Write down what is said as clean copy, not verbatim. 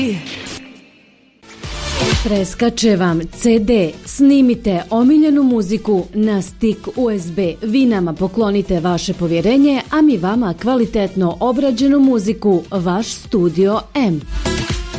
Preskače vam CD, snimite omiljenu muziku na stik USB. Vi nama poklonite vaše povjerenje, a mi vama kvalitetno obrađenu muziku, vaš Studio M.